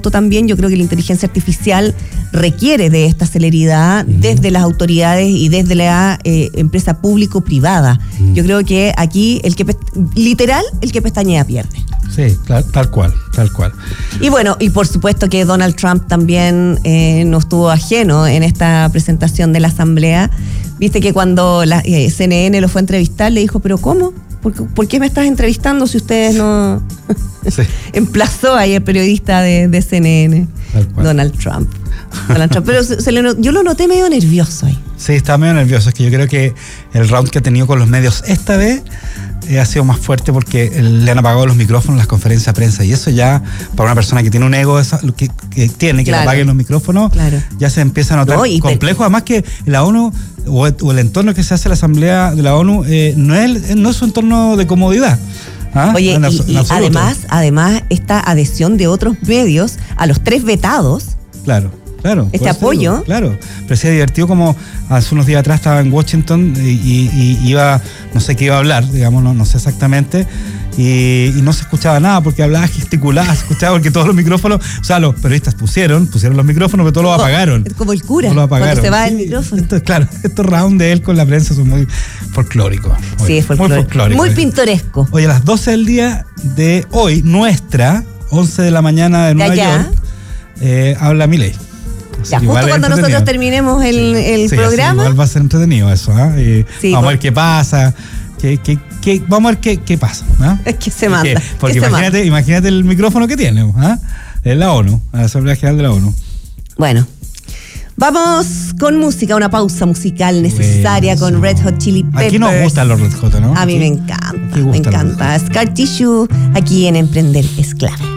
también. Yo creo que la inteligencia artificial requiere de esta celeridad desde las autoridades y desde la empresa público-privada. Yo creo que aquí el que pestañea pierde. Sí, tal cual. Y bueno, y por supuesto que Donald Trump también no estuvo ajeno en esta presentación de la Asamblea. Viste que cuando la CNN lo fue a entrevistar, le dijo, ¿pero cómo? ¿Por qué me estás entrevistando si ustedes no...? Sí. Emplazó ahí el periodista de CNN, Donald Trump. Pero yo lo noté medio nervioso ahí. Sí, estaba medio nervioso. Es que yo creo que el round que ha tenido con los medios esta vez ha sido más fuerte porque le han apagado los micrófonos en las conferencias de prensa. Y eso ya, para una persona que tiene un ego que le apaguen los micrófonos, ya se empieza a notar complejo. Además que la ONU o el entorno que se hace la Asamblea de la ONU no es su entorno de comodidad. Oye, y además esta adhesión de otros medios a los 3 vetados. Claro. Este apoyo. Claro, pero sí, divertido como hace unos días atrás estaba en Washington y iba, no sé qué iba a hablar, digamos, no sé exactamente, y no se escuchaba nada porque hablaba, gesticulaba, se escuchaba porque todos los micrófonos, o sea, los periodistas pusieron los micrófonos, pero todos los apagaron. Es como el cura, cuando se va el micrófono. Estos rounds de él con la prensa son muy folclóricos. Sí, es folclórico. Muy pintoresco. Oye, a las 12 del día de hoy, 11 de la mañana de Nueva York, habla Milei. Ya, justo cuando nosotros terminemos el programa. Igual va a ser entretenido eso, vamos a ver qué pasa, vamos a ver qué pasa. Es que se manda. Porque imagínate el micrófono que tiene, es la ONU, la Asamblea General de la ONU. Bueno, vamos con música, una pausa musical necesaria con Red Hot Chili Peppers. Aquí nos gustan los Red Hot, ¿no? A mí me encanta. Scar Tissue, aquí en Emprender es Clave.